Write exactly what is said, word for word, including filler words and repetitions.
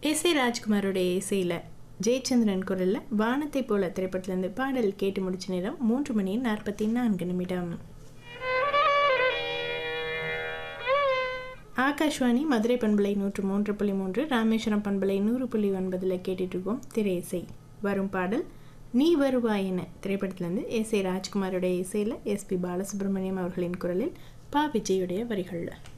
S A ராஜ்குமாரோடைய இசையில் ஜெயச்சந்திரன் குரலில் வானத்தை போல திரைப்படத்திலிருந்து பாடல் கேட்டு முடிச்ச நேரம் மூன்று மணி நாற்பத்தி நான்கு நிமிடம். ஆகாஷ்வாணி மதுரை பண்பலை நூற்று மூன்று புள்ளி மூன்று, ராமேஸ்வரம் பண்பலை நூறு புள்ளி ஒன்பதில் கேட்டுட்ருக்கோம் திரை இசை. வரும் பாடல் நீ வருவாய் என திரைப்படத்திலிருந்து எஸ் ஏ ராஜ்குமாரோடைய இசையில் எஸ் பி பாலசுப்ரமணியம் அவர்களின் குரலில் பா விஜயுடைய வரிகளில்.